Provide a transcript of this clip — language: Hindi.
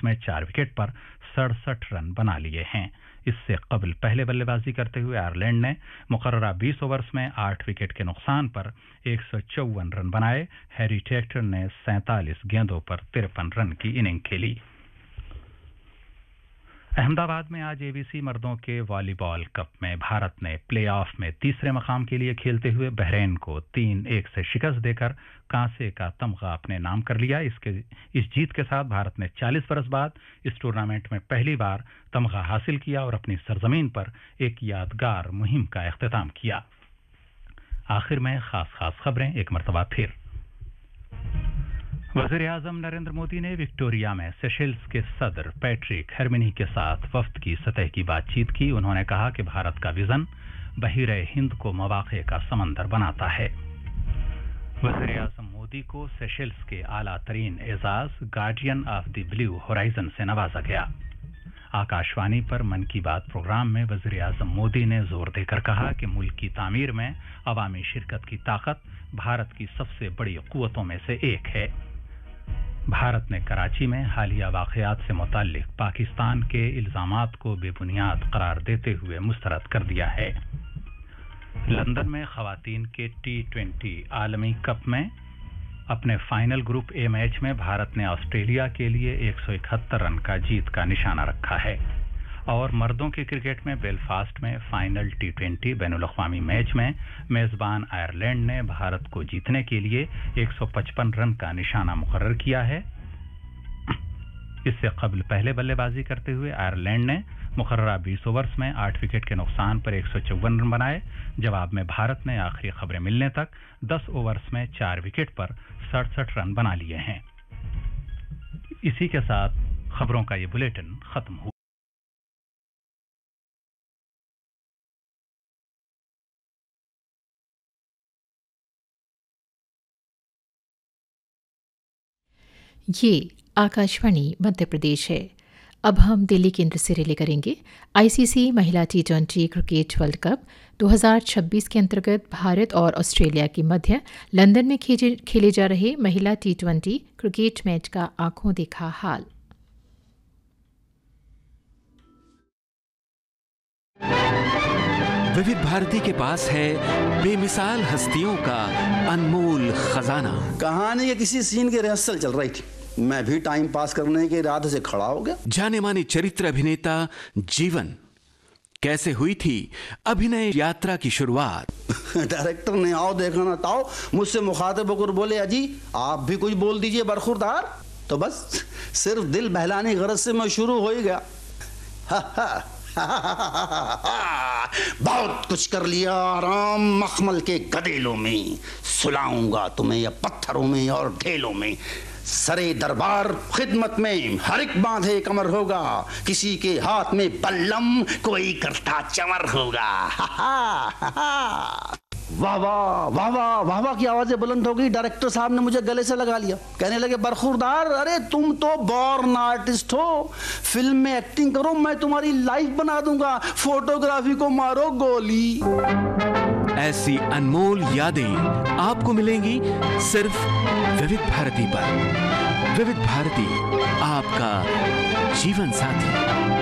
में 4 विकेट पर 67 रन बना लिए हैं। इससे कबल पहले बल्लेबाजी करते हुए आयरलैंड ने मुकर्ररा 20 ओवर्स में 8 विकेट के नुकसान पर 154 रन बनाए। हैरी टेक्टर ने 47 गेंदों पर 53 रन की इनिंग खेली। अहमदाबाद में आज एबीसी मर्दों के वॉलीबॉल कप में भारत ने प्लेऑफ में तीसरे मकाम के लिए खेलते हुए बहरीन को 3-1 से शिकस्त देकर कांसे का तमगा अपने नाम कर लिया। इस जीत के साथ भारत ने 40 बरस बाद इस टूर्नामेंट में पहली बार तमगा हासिल किया और अपनी सरजमीन पर एक यादगार मुहिम का इख्तिताम किया। आखिर में खास खबरें एक मरतबा फिर। वज़ीर-ए-आज़म नरेंद्र मोदी ने विक्टोरिया में सेशेल्स के सदर पैट्रिक हेर्मिनी के साथ वफ्द की सतह की बातचीत की। उन्होंने कहा कि भारत का विजन बहीरे हिंद को मौक़े का समंदर बनाता है। वज़ीर-ए-आज़म मोदी को सेशेल्स के आला तरीन Ejaz guardian of the blue horizon से नवाजा गया। आकाशवाणी पर मन की बात प्रोग्राम में वज़ीर-ए-आज़म मोदी ने जोर देकर कहा कि मुल्क की तामीर में अवामी शिरकत की ताकत भारत की सबसे बड़ी क़ुव्वतों में से एक है। भारत ने कराची में हालिया वाक़यात से मुताल्लिक़ पाकिस्तान के इल्ज़ामात को बेबुनियाद करार देते हुए मुस्तरद कर दिया है। लंदन में ख़वातीन के T20 आलमी कप में अपने फाइनल ग्रुप ए मैच में भारत ने ऑस्ट्रेलिया के लिए 171 रन का जीत का निशाना रखा है। और मर्दों के क्रिकेट में बेलफास्ट में फाइनल T20 बैनुल-अक़वामी मैच में मेज़बान आयरलैंड ने भारत को जीतने के लिए 155 रन का निशाना मुकर्रर किया है। इससे कबल पहले बल्लेबाजी करते हुए आयरलैंड ने मुकर्ररा 20 ओवर्स में 8 विकेट के नुकसान पर 154 रन बनाए। जवाब में भारत ने आखिरी खबरें मिलने तक 10 ओवर्स में 4 विकेट पर 67 रन बना लिए हैं। इसी के साथ खबरों का ये बुलेटिन खत्म हुआ। ये आकाशवाणी मध्य प्रदेश है। अब हम दिल्ली केंद्र से रिले करेंगे आईसीसी महिला T20 क्रिकेट वर्ल्ड कप 2026 के अंतर्गत भारत और ऑस्ट्रेलिया के मध्य लंदन में खेले जा रहे महिला T20 क्रिकेट मैच का आंखों देखा हाल। विविध भारती के पास है बेमिसाल हस्तियों का अनमोल खजाना। कहानी के किसी सीन की रिहर्सल चल रही थी, मैं भी टाइम पास करने के इरादे से खड़ा हो गया। जाने माने चरित्र अभिनेता जीवन कैसे हुई थी अभिनय यात्रा की शुरुआत। डायरेक्टर ने आओ देखा ना ताओ मुझसे मुखातिब होकर बोले, अजी आप भी कुछ बोल दीजिए बरखुरदार। तो बस सिर्फ दिल बहलाने की गरज से मैं शुरू हो ही गया। बहुत कुछ कर लिया आराम मखमल के गदेलों में, सुलाऊंगा तुम्हें या पत्थरों में और ढेलों में। सरे दरबार खिदमत में हर एक बांधे कमर होगा, किसी के हाथ में बल्लम कोई करता चमर होगा। वाह वाह वाह वाह वाह वाह की आवाजें बुलंद हो गई। डायरेक्टर साहब ने मुझे गले से लगा लिया, कहने लगे बरखुरदार अरे तुम तो बॉर्न आर्टिस्ट हो, फिल्म में एक्टिंग करो, मैं तुम्हारी लाइफ बना दूंगा, फोटोग्राफी को मारो गोली। ऐसी अनमोल यादें आपको मिलेंगी सिर्फ विविध भारती पर। विविध भारती आपका जीवन साथी।